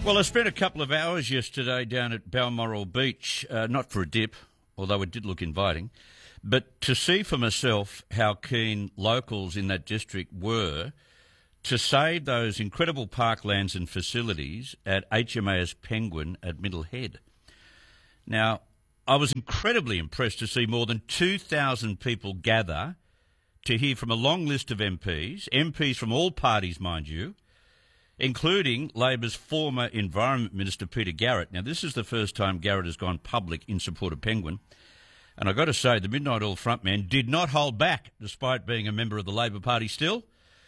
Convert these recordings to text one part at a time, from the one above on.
Well, I spent a couple of hours yesterday down at Balmoral Beach, not for a dip, although it did look inviting, but to see for myself how keen locals in that district were to save those incredible parklands and facilities at HMAS Penguin at Middle Head. Now, I was incredibly impressed to see more than 2,000 people gather to hear from a long list of MPs from all parties, mind you, including Labor's former Environment Minister, Peter Garrett. Now, this is the first time Garrett has gone public in support of Penguin. And I've got to say, the Midnight Oil frontman did not hold back, despite being a member of the Labor Party still,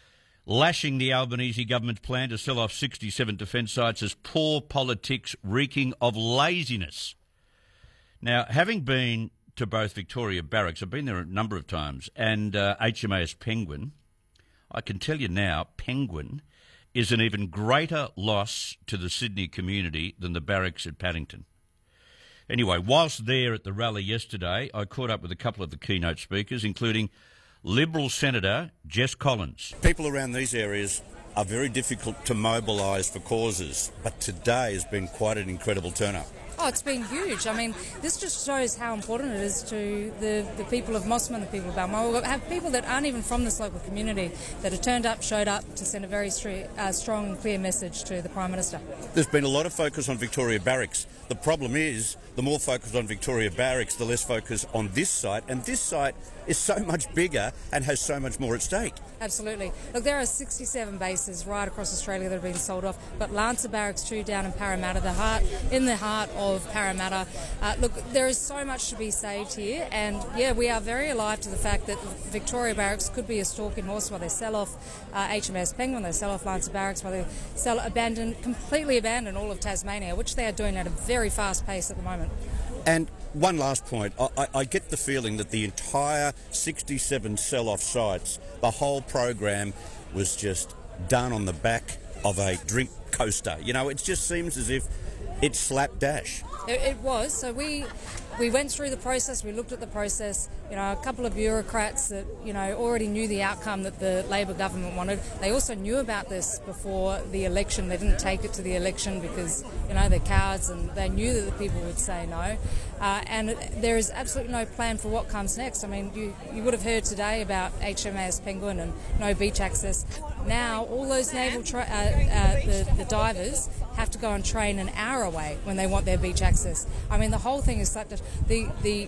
lashing the Albanese government's plan to sell off 67 defence sites as poor politics reeking of laziness. Now, having been to both Victoria Barracks, I've been there a number of times, and HMAS Penguin, I can tell you now, Penguin is an even greater loss to the Sydney community than the barracks at Paddington. Anyway, whilst there at the rally yesterday, I caught up with a couple of the keynote speakers, including Liberal Senator Jess Collins. People around these areas are very difficult to mobilise for causes, but today has been quite an incredible turnout. Oh, it's been huge. I mean, this just shows how important it is to the people of Mosman, the people of Balmoral. We have people that aren't even from this local community that have turned up, showed up to send a very strong and clear message to the Prime Minister. There's been a lot of focus on Victoria Barracks. The problem is, the more focus on Victoria Barracks, the less focus on this site. And this site is so much bigger and has so much more at stake. Absolutely. Look, there are 67 bases right across Australia that have been sold off, but Lancer Barracks 2 down in Parramatta, in the heart of Parramatta. Look, there is so much to be saved here, and yeah, we are very alive to the fact that Victoria Barracks could be a stalking horse while they sell off HMAS Penguin, they sell off Lancer Barracks, while they completely abandon all of Tasmania, which they are doing at a very fast pace at the moment. And one last point, I get the feeling that the entire 67 sell-off sites, the whole program was just done on the back of a drink coaster. You know, it just seems as if it's slapdash. It was. So we went through the process, we looked at the process, a couple of bureaucrats that, already knew the outcome that the Labor government wanted. They also knew about this before the election. They didn't take it to the election because, they're cowards and they knew that the people would say no. And there is absolutely no plan for what comes next. I mean, you would have heard today about HMAS Penguin and no beach access. Now, all those naval the divers have to go and train an hour away when they want their beach access. I mean, the whole thing is like the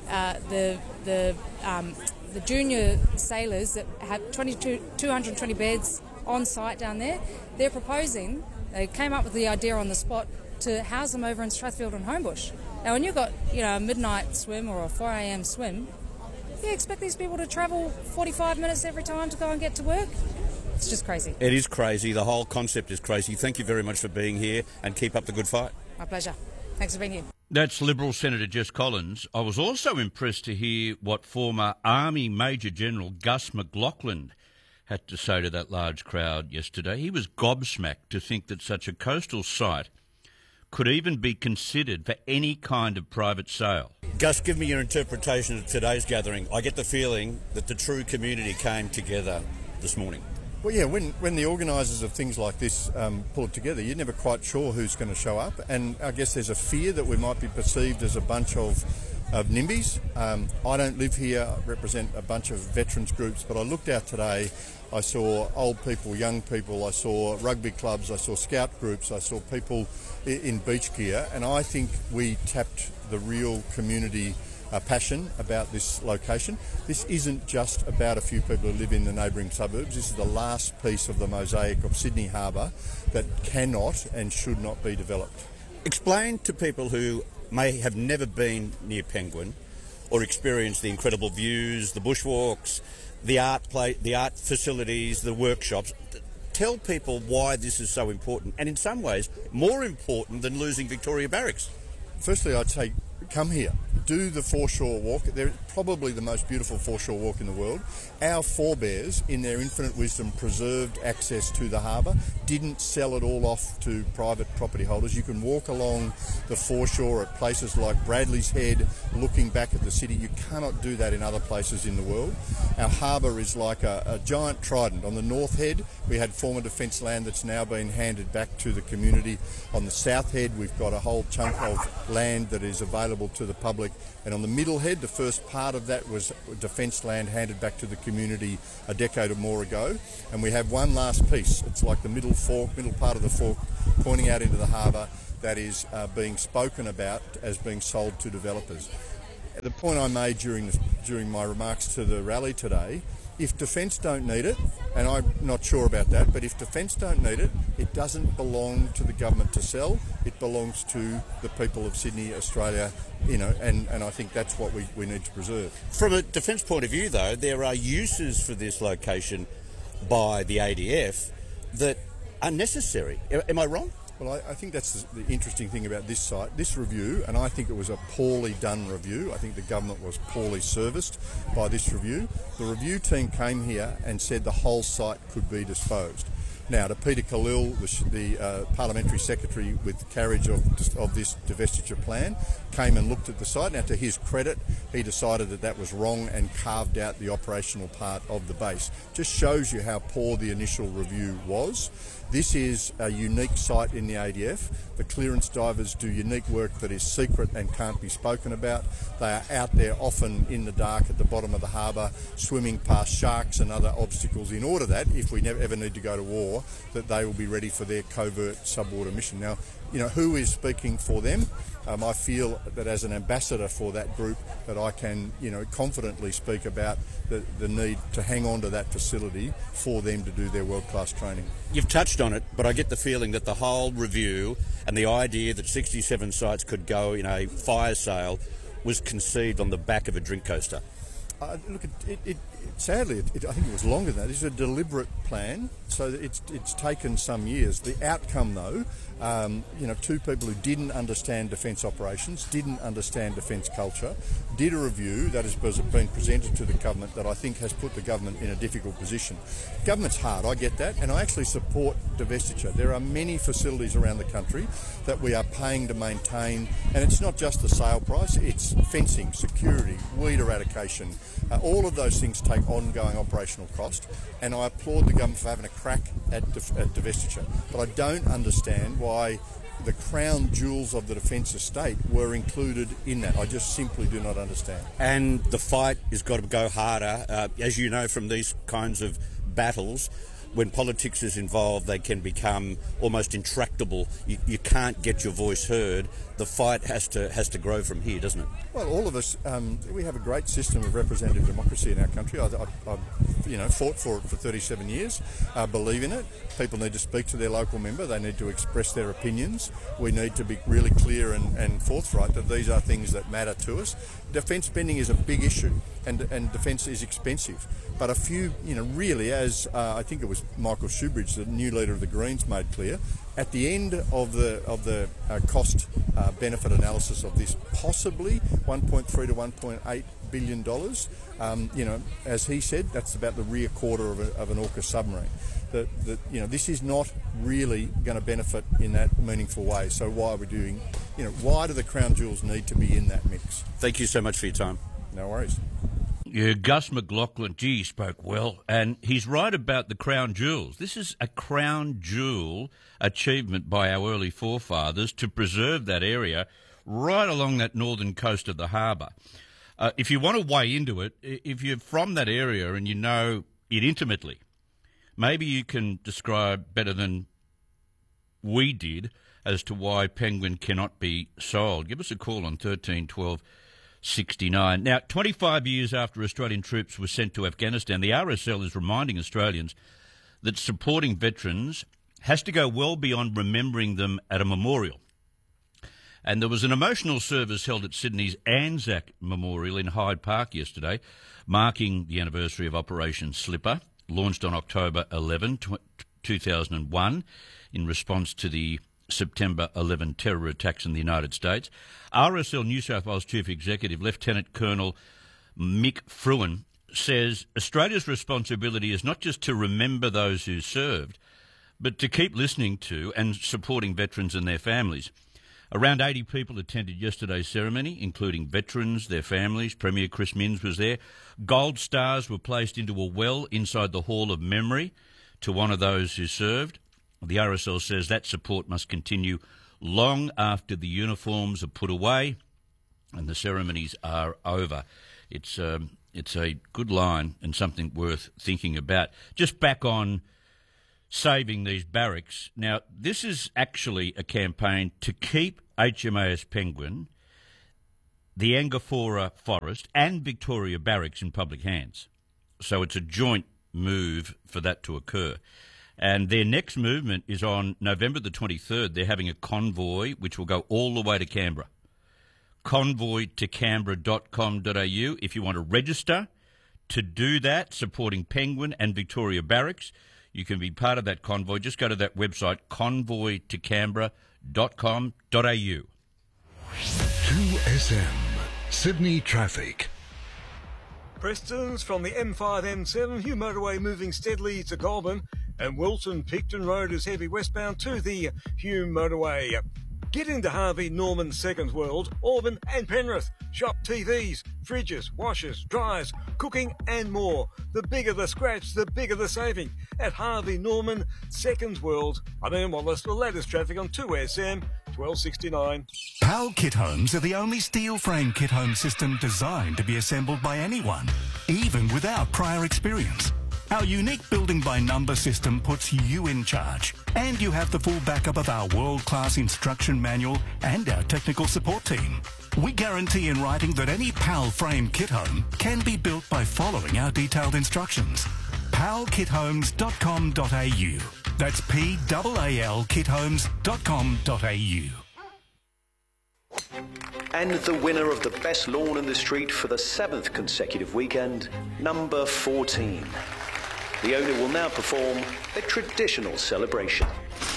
junior sailors that have 220 beds on site down there. They're proposing. They came up with the idea on the spot to house them over in Strathfield and Homebush. Now, when you've got a midnight swim or a 4 a.m. swim, you expect these people to travel 45 minutes every time to go and get to work? It's just crazy. It is crazy. The whole concept is crazy. Thank you very much for being here and keep up the good fight. My pleasure. Thanks for being here. That's Liberal Senator Jess Collins. I was also impressed to hear what former Army Major General Gus McLaughlin had to say to that large crowd yesterday. He was gobsmacked to think that such a coastal site could even be considered for any kind of private sale. Gus, give me your interpretation of today's gathering. I get the feeling that the true community came together this morning. Well, yeah, when the organisers of things like this pull it together, you're never quite sure who's going to show up, and I guess there's a fear that we might be perceived as a bunch of NIMBYs. I don't live here, I represent a bunch of veterans groups, but I looked out today, I saw old people, young people, I saw rugby clubs, I saw scout groups, I saw people in beach gear, and I think we tapped the real community passion about this location. This isn't just about a few people who live in the neighbouring suburbs. This is the last piece of the mosaic of Sydney Harbour that cannot and should not be developed. Explain to people who may have never been near Penguin or experienced the incredible views, the bushwalks, the art facilities, the workshops. Tell people why this is so important, and in some ways more important than losing Victoria Barracks. Firstly, I'd say come here, do the foreshore walk. They're probably the most beautiful foreshore walk in the world. Our forebears, in their infinite wisdom, preserved access to the harbour, didn't sell it all off to private property holders. You can walk along the foreshore at places like Bradley's Head, looking back at the city. You cannot do that in other places in the world. Our harbour is like a giant trident. On the North Head, we had former defence land that's now been handed back to the community. On the South Head, we've got a whole chunk of land that is available to the public, and on the Middle Head, the first part of that was defence land handed back to the community a decade or more ago, and we have one last piece. It's like the middle part of the fork pointing out into the harbour that is being spoken about as being sold to developers. The point I made during my remarks to the rally today, if Defence don't need it, and I'm not sure about that, but if Defence don't need it, it doesn't belong to the government to sell. It belongs to the people of Sydney, Australia, and I think that's what we need to preserve. From a defence point of view, though, there are uses for this location by the ADF that are necessary. Am I wrong? Well, I think that's the interesting thing about this site. This review, and I think it was a poorly done review. I think the government was poorly serviced by this review. The review team came here and said the whole site could be disposed. Now, to Peter Khalil, the Parliamentary Secretary with carriage of this divestiture plan, came and looked at the site. Now, to his credit, he decided that was wrong and carved out the operational part of the base. Just shows you how poor the initial review was. This is a unique site in the ADF. The clearance divers do unique work that is secret and can't be spoken about. They are out there often in the dark at the bottom of the harbour, swimming past sharks and other obstacles in order that, if we never ever need to go to war, that they will be ready for their covert subwater mission. Now, who is speaking for them? I feel that as an ambassador for that group that I can, confidently speak about the need to hang on to that facility for them to do their world-class training. You've touched on it, but I get the feeling that the whole review and the idea that 67 sites could go in a fire sale was conceived on the back of a drink coaster. Look, sadly, I think it was longer than that. This is a deliberate plan, so it's taken some years. The outcome, though, two people who didn't understand defence operations, didn't understand defence culture, did a review that has been presented to the government that I think has put the government in a difficult position. Government's hard, I get that, and I actually support divestiture. There are many facilities around the country that we are paying to maintain, and it's not just the sale price, it's fencing, security, weed eradication. All of those things take ongoing operational cost, and I applaud the government for having a crack at divestiture. But I don't understand why the crown jewels of the defence estate were included in that. I just simply do not understand. And the fight has got to go harder. As you know from these kinds of battles, when politics is involved, they can become almost intractable. You can't get your voice heard. The fight has to grow from here, doesn't it? Well, all of us, we have a great system of representative democracy in our country. I've fought for it for 37 years. I believe in it. People need to speak to their local member. They need to express their opinions. We need to be really clear and forthright that these are things that matter to us. Defence spending is a big issue, and defence is expensive. But a few, really, as I think it was Michael Shoebridge, the new leader of the Greens, made clear, at the end of the cost benefit analysis of this, possibly $1.3 to $1.8 billion. As he said, that's about the rear quarter of an AUKUS submarine. This is not really going to benefit in that meaningful way. So why are we doing? Why do the crown jewels need to be in that mix? Thank you so much for your time. No worries. Yeah, Gus McLaughlin, he spoke well, and he's right about the crown jewels. This is a crown jewel achievement by our early forefathers to preserve that area right along that northern coast of the harbour. If you want to weigh into it, if you're from that area and you know it intimately, maybe you can describe better than we did as to why Penguin cannot be sold. Give us a call on 13 12 69. Now, 25 years after Australian troops were sent to Afghanistan, the RSL is reminding Australians that supporting veterans has to go well beyond remembering them at a memorial. And there was an emotional service held at Sydney's Anzac Memorial in Hyde Park yesterday, marking the anniversary of Operation Slipper, launched on October 11, 2001, in response to the September 11 terror attacks in the United States. RSL New South Wales Chief Executive Lieutenant Colonel Mick Fruin says Australia's responsibility is not just to remember those who served, but to keep listening to and supporting veterans and their families. Around 80 people attended yesterday's ceremony, including veterans, their families. Premier Chris Minns was there. Gold stars were placed into a well inside the Hall of Memory to honour those who served. The RSL says that support must continue long after the uniforms are put away and the ceremonies are over. It's a good line and something worth thinking about. Just back on saving these barracks. Now, this is actually a campaign to keep HMAS Penguin, the Angofora Forest and Victoria Barracks in public hands. So it's a joint move for that to occur. And their next movement is on November the 23rd. They're having a convoy which will go all the way to Canberra. Convoytocanberra.com.au if you want to register to do that, supporting Penguin and Victoria Barracks. You can be part of that convoy. Just go to that website, convoytocanberra.com.au. 2SM, Sydney Traffic. Preston's from the M5-M7, Hugh Motorway moving steadily to Goulburn, and Wilton Picton Road is heavy westbound to the Hugh Motorway. Get into Harvey Norman Second World, Auburn and Penrith. Shop TVs, fridges, washers, dryers, cooking and more. The bigger the scratch, the bigger the saving. At Harvey Norman Second World. I'm Ian Wallace, the latest traffic on 2SM 1269. PAL kit homes are the only steel frame kit home system designed to be assembled by anyone, even without prior experience. Our unique building by number system puts you in charge, and you have the full backup of our world-class instruction manual and our technical support team. We guarantee in writing that any PAL frame kit home can be built by following our detailed instructions. palkithomes.com.au. That's PAL kithomes.com.au. And the winner of the best lawn in the street for the 7th consecutive weekend, number 14. The owner will now perform a traditional celebration.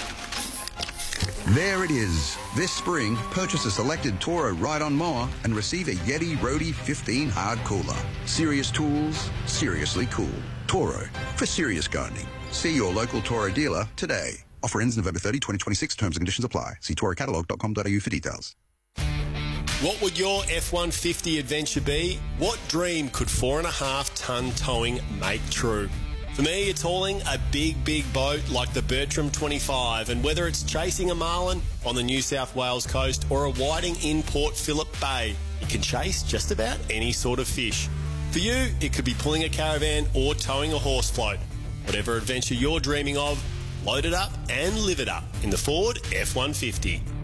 There it is. This spring, purchase a selected Toro ride-on mower and receive a Yeti Roadie 15 hard cooler. Serious tools, seriously cool. Toro, for serious gardening. See your local Toro dealer today. Offer ends November 30, 2026. Terms and conditions apply. See torocatalog.com.au for details. What would your F-150 adventure be? What dream could 4.5-ton towing make true? For me, it's hauling a big, big boat like the Bertram 25, and whether it's chasing a marlin on the New South Wales coast or a whiting in Port Phillip Bay, you can chase just about any sort of fish. For you, it could be pulling a caravan or towing a horse float. Whatever adventure you're dreaming of, load it up and live it up in the Ford F-150.